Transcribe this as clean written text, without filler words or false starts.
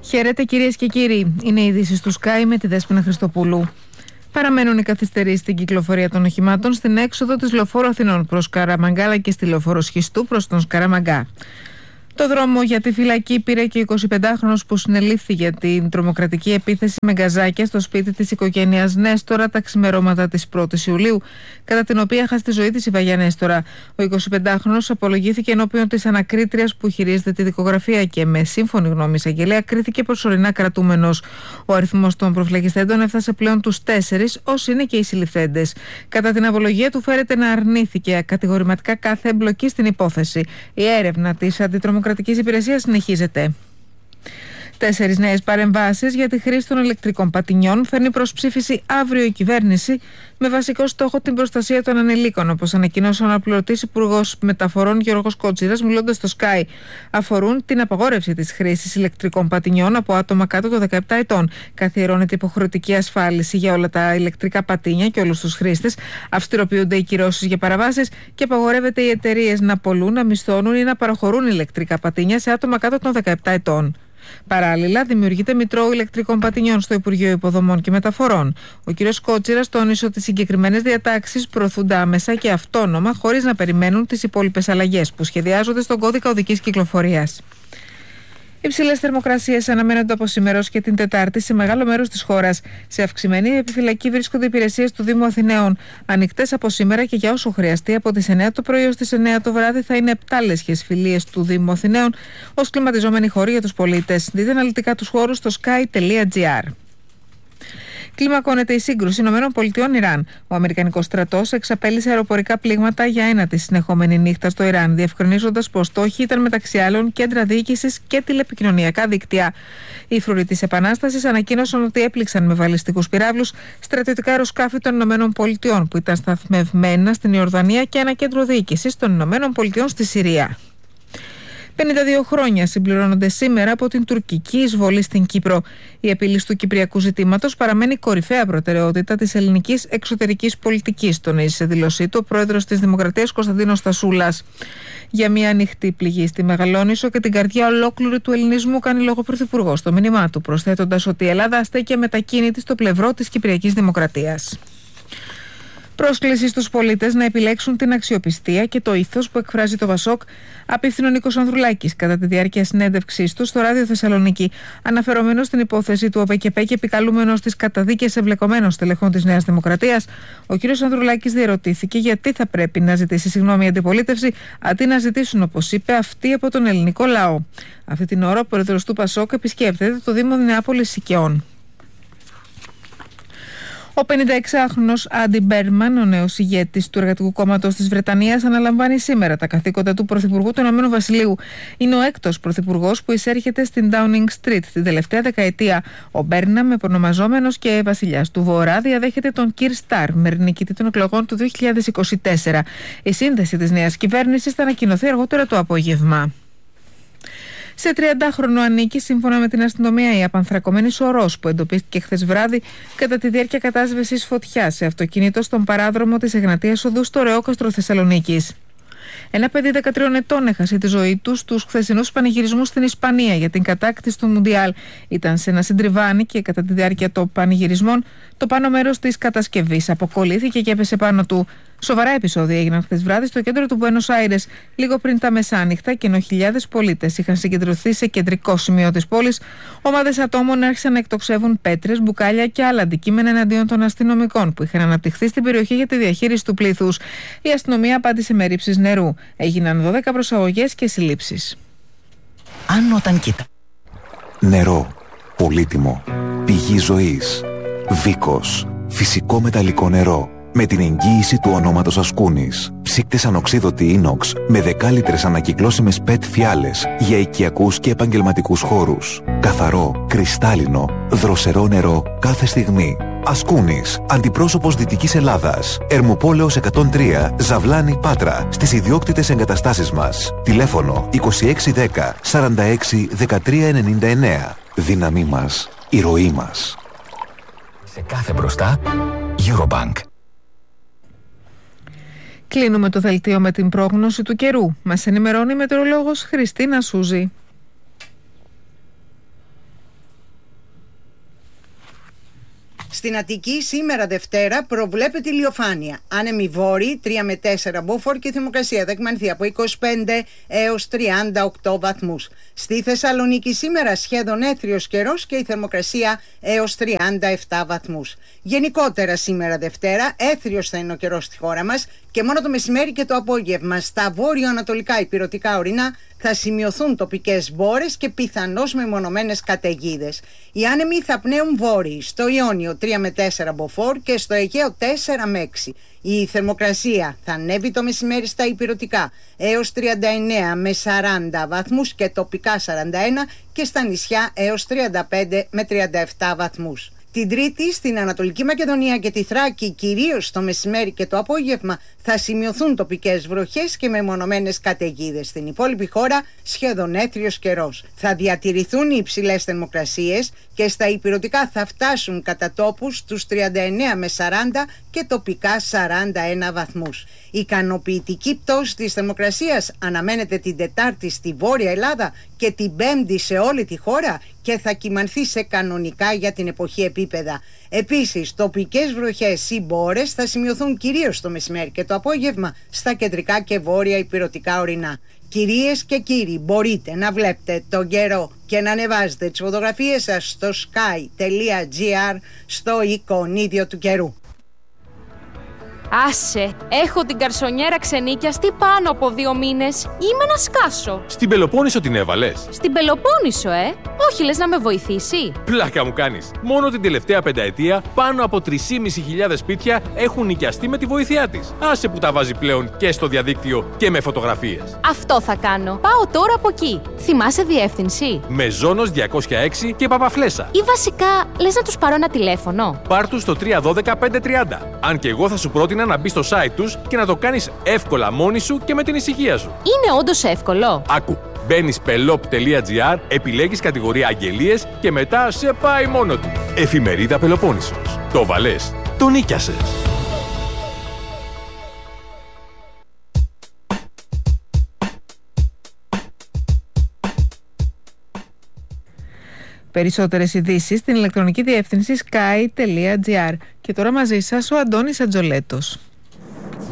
Χαίρετε κυρίες και κύριοι. Είναι οι ειδήσεις του Sky με τη Δέσποινα Χριστοπούλου. Παραμένουν οι καθυστερήσεις στην κυκλοφορία των οχημάτων στην έξοδο της λεωφόρου Αθηνών προς Καραμαγκά αλλά και στη λεωφόρο Σχιστού προς τον Σκαραμαγκά. Το δρόμο για τη φυλακή πήρε και ο 25χρονος που συνελήφθη για την τρομοκρατική επίθεση με γκαζάκια στο σπίτι της οικογένειας Νέστορα τα ξημερώματα της 1ης Ιουλίου, κατά την οποία έχασε τη ζωή της η Βαγιά Νέστορα. Ο 25χρονος απολογήθηκε ενώπιον της ανακρίτριας που χειρίζεται τη δικογραφία και με σύμφωνη γνώμη εισαγγελέα κρίθηκε προσωρινά κρατούμενος. Ο αριθμός των προφυλακιστέντων έφτασε πλέον τους 4, όσοι είναι και οι συλληφθέντες. Κατά την απολογία του φέρεται να αρνήθηκε κατηγορηματικά κάθε εμπλοκή στην υπόθεση. Η έρευνα της Αντιτρομοκρατικής Υπηρεσίας συνεχίζεται. 4 νέες παρεμβάσεις για τη χρήση των ηλεκτρικών πατινιών φέρνει προς ψήφιση αύριο η κυβέρνηση, με βασικό στόχο την προστασία των ανηλίκων, όπως ανακοινώσε ο αναπληρωτής Υπουργός Μεταφορών Γιώργος Κότσιρας, μιλώντας στο Sky. Αφορούν την απαγόρευση της χρήσης ηλεκτρικών πατινιών από άτομα κάτω των 17 ετών. Καθιερώνεται υποχρεωτική ασφάλιση για όλα τα ηλεκτρικά πατίνια και όλους τους χρήστες. Αυστηροποιούνται οι κυρώσεις για παραβάσεις και απαγορεύεται οι εταιρείες να πωλούν, να μισθώνουν ή να παραχωρούν ηλεκτρικά πατίνια σε άτομα κάτω των 17 ετών. Παράλληλα, δημιουργείται μητρό ηλεκτρικών πατινιών στο Υπουργείο Υποδομών και Μεταφορών. Ο κ. Κότσιρας τόνισε ότι οι συγκεκριμένες διατάξεις προωθούνται άμεσα και αυτόνομα, χωρίς να περιμένουν τις υπόλοιπες αλλαγές που σχεδιάζονται στον κώδικα οδικής κυκλοφορίας. Υψηλές θερμοκρασίες αναμένονται από σήμερα και την Τετάρτη σε μεγάλο μέρος της χώρας. Σε αυξημένη επιφυλακή βρίσκονται υπηρεσίες του Δήμου Αθηναίων. Ανοιχτές από σήμερα και για όσο χρειαστεί, από τις 9 το πρωί ως τις 9 το βράδυ θα είναι 7 λέσχες φιλίες του Δήμου Αθηναίων ως κλιματιζόμενοι χώροι για τους πολίτες. Δείτε αναλυτικά τους χώρους στο sky.gr. Κλιμακώνεται η σύγκρουση ΗΠΑ-Ιράν. Ο Αμερικανικός στρατός εξαπέλυσε αεροπορικά πλήγματα για ένατη συνεχόμενη νύχτα στο Ιράν, διευκρινίζοντας πως στόχοι ήταν μεταξύ άλλων κέντρα διοίκησης και τηλεπικοινωνιακά δίκτυα. Οι φρουροί της Επανάστασης ανακοίνωσαν ότι έπληξαν με βαλιστικούς πυράβλους στρατιωτικά αεροσκάφη των ΗΠΑ που ήταν σταθμευμένα στην Ιορδανία και ένα κέντρο διοίκησης των ΗΠΑ στη Συρία. 52 χρόνια συμπληρώνονται σήμερα από την τουρκική εισβολή στην Κύπρο. Η επίλυση του κυπριακού ζητήματος παραμένει κορυφαία προτεραιότητα της ελληνικής εξωτερικής πολιτικής, τονίζει σε δήλωσή του ο πρόεδρος της Δημοκρατίας Κωνσταντίνος Στασούλας. Για μια ανοιχτή πληγή στη Μεγαλόνησο και την καρδιά ολόκληρου του ελληνισμού, κάνει λόγο ο Πρωθυπουργός στο μήνυμά του, προσθέτοντας ότι η Ελλάδα στέκει μετακίνητη στο πλευρό της Κυπριακής Δημοκρατίας. Πρόσκληση στους πολίτες να επιλέξουν την αξιοπιστία και το ήθος που εκφράζει το Πασόκ, απίφθινε ο Νίκος Ανδρουλάκης κατά τη διάρκεια συνέντευξής του στο Ράδιο Θεσσαλονίκη, αναφερόμενος στην υπόθεση του ΟΠΕΚΕΠΕ και επικαλούμενος στις καταδίκες εμπλεκομένων στελεχών της Νέας Δημοκρατίας. Ο κ. Ανδρουλάκης διερωτήθηκε γιατί θα πρέπει να ζητήσει συγγνώμη η αντιπολίτευση, αντί να ζητήσουν, όπως είπε, αυτοί από τον ελληνικό λαό. Αυτή την ώρα, ο πρόεδρος του Πασόκ επισκέπτεται το Δήμο Νεάπολης Σικαιών. Ο 56χρονος Άντι Μπέρμαν, ο νέος ηγέτης του Εργατικού Κόμματος της Βρετανίας, αναλαμβάνει σήμερα τα καθήκοντα του Πρωθυπουργού του Ηνωμένου Βασιλείου. Είναι ο έκτος Πρωθυπουργός που εισέρχεται στην Downing Street την τελευταία δεκαετία. Ο Μπέρναμ, επωνομαζόμενος και Βασιλιάς του Βορρά, διαδέχεται τον Κιρ Στάρμερ, νικητή των εκλογών του 2024. Η σύνθεση της νέας κυβέρνησης θα ανακοινωθεί αργότερα το απόγευμα. Σε 30χρονο ανήκει, σύμφωνα με την αστυνομία, η απανθρακωμένη σωρός που εντοπίστηκε χθες βράδυ κατά τη διάρκεια κατάσβεσης φωτιάς σε αυτοκίνητο στον παράδρομο της Εγνατίας Οδού στο Ρεόκαστρο Θεσσαλονίκης. Ένα παιδί 13 ετών έχασε τη ζωή του στους χθεσινούς πανηγυρισμούς στην Ισπανία για την κατάκτηση του Μουντιάλ. Ήταν σε ένα συντριβάνι και κατά τη διάρκεια των πανηγυρισμών το πάνω μέρος της κατασκευής αποκολλήθηκε και έπεσε πάνω του. Σοβαρά επεισόδια έγιναν χθες βράδυ στο κέντρο του Μπουένος Άιρες, λίγο πριν τα μεσάνυχτα, και ενώ χιλιάδες πολίτες είχαν συγκεντρωθεί σε κεντρικό σημείο της πόλης, ομάδες ατόμων άρχισαν να εκτοξεύουν πέτρες, μπουκάλια και άλλα αντικείμενα εναντίον των αστυνομικών που είχαν αναπτυχθεί στην περιοχή για τη διαχείριση του πλήθους. Η αστυνομία απάντησε με ρήψεις νερού. Έγιναν 12 προσαγωγές και συλλήψεις. Αν όταν κοίτα. Νερό. Πολύτιμο. Πηγή ζωής. Βίκος. Φυσικό μεταλλικό νερό. Με την εγγύηση του ονόματος Ασκούνης. Ψύκτες ανοξίδωτη ίνοξ με 10 λίτρες ανακυκλώσιμες PET φιάλες για οικιακούς και επαγγελματικούς χώρους. Καθαρό, κρυστάλλινο, δροσερό νερό κάθε στιγμή. Ασκούνης, αντιπρόσωπος Δυτικής Ελλάδας. Ερμοπόλεως 103, Ζαβλάνη, Πάτρα, στις ιδιόκτητες εγκαταστάσεις μας. Τηλέφωνο 2610 46 13 99. Δύναμή μας, η ροή μας. Σε κάθε μπροστά, Eurobank. Κλείνουμε το δελτίο με την πρόγνωση του καιρού. Μας ενημερώνει η μετεωρολόγος Χριστίνα Σούζη. Στην Αττική σήμερα Δευτέρα προβλέπεται ηλιοφάνεια. Άνεμοι βόρειοι 3 με 4 μποφόρ και η θερμοκρασία θα εκμανθεί από 25 έως 38 βαθμούς. Στη Θεσσαλονίκη σήμερα σχεδόν έθριος καιρός και η θερμοκρασία έως 37 βαθμούς. Γενικότερα σήμερα Δευτέρα έθριος θα είναι ο καιρός στη χώρα μας και μόνο το μεσημέρι και το απόγευμα στα βόρειο-ανατολικά ηπειρωτικά ορεινά θα σημειωθούν τοπικές μπόρες και πιθανώς μεμονωμένες καταιγίδες. Οι άνεμοι θα πνέουν βόρειοι, στο Ιόνιο 3 με 4 μποφόρ και στο Αιγαίο 4 με 6. Η θερμοκρασία θα ανέβει το μεσημέρι στα ηπειρωτικά έως 39 με 40 βαθμούς και τοπικά 41 και στα νησιά έως 35 με 37 βαθμούς. Την Τρίτη στην Ανατολική Μακεδονία και τη Θράκη, κυρίως το μεσημέρι και το απόγευμα, θα σημειωθούν τοπικές βροχές και μεμονωμένες καταιγίδες. Στην υπόλοιπη χώρα σχεδόν έθριος καιρός. Θα διατηρηθούν οι υψηλές θερμοκρασίες και στα ηπειρωτικά θα φτάσουν κατά τόπους τους 39 με 40 και τοπικά 41 βαθμούς. Η ικανοποιητική πτώση της θερμοκρασίας αναμένεται την Τετάρτη στη Βόρεια Ελλάδα και την Πέμπτη σε όλη τη χώρα και θα κυμανθεί σε κανονικά για την εποχή επίπεδα. Επίσης, τοπικές βροχές ή μπόρες θα σημειωθούν κυρίως το μεσημέρι και το απόγευμα στα κεντρικά και βόρεια ηπειρωτικά ορεινά. Κυρίες και κύριοι, μπορείτε να βλέπετε τον καιρό και να ανεβάζετε τις φωτογραφίες σας στο sky.gr στο εικονίδιο του καιρού. Άσε, έχω την καρσονιέρα ξενίκιαστη πάνω από 2 μήνες. Είμαι να σκάσω. Στην Πελοπόννησο την έβαλες? Στην Πελοπόννησο, όχι, λες να με βοηθήσει? Πλάκα μου κάνεις. Μόνο την τελευταία πενταετία πάνω από 3.500 σπίτια έχουν νοικιαστεί με τη βοήθειά της. Άσε που τα βάζει πλέον και στο διαδίκτυο και με φωτογραφίες. Αυτό θα κάνω. Πάω τώρα από εκεί. Θυμάσαι διεύθυνση? Μεζόνος 206 και Παπαφλέσσα. Ή βασικά, λες να τους πάρω ένα τηλέφωνο? Πάρ' τους στο 312 530. Αν και εγώ θα σου πρότεινα να μπεις στο site τους και να το κάνεις εύκολα μόνη σου και με την ησυχία σου. Είναι όντως εύκολο? Άκου. Μπαίνεις pelop.gr, επιλέγεις κατηγορία αγγελίες και μετά σε πάει μόνο του. Εφημερίδα Πελοπόννησος. Το βαλές. Το νίκιασες. Περισσότερες ειδήσεις στην ηλεκτρονική διεύθυνση sky.gr. Και τώρα μαζί σας ο Αντώνης Ατζολέτος.